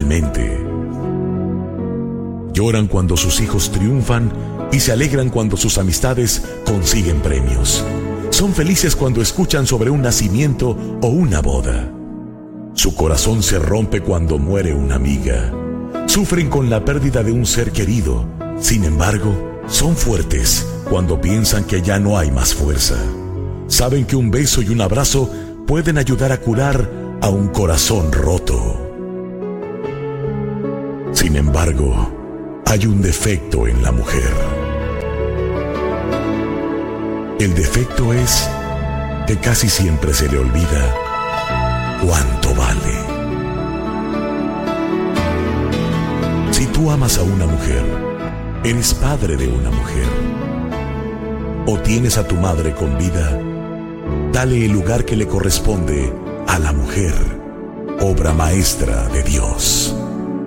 incondicionalmente. Lloran cuando sus hijos triunfan y se alegran cuando sus amistades consiguen premios. Son felices cuando escuchan sobre un nacimiento o una boda. Su corazón se rompe cuando muere una amiga. Sufren con la pérdida de un ser querido. Sin embargo, son fuertes cuando piensan que ya no hay más fuerza. Saben que un beso y un abrazo pueden ayudar a curar a un corazón roto. Sin embargo, hay un defecto en la mujer. El defecto es que casi siempre se le olvida cuánto vale. Si tú amas a una mujer, eres padre de una mujer, o tienes a tu madre con vida, dale el lugar que le corresponde a la mujer, obra maestra de Dios.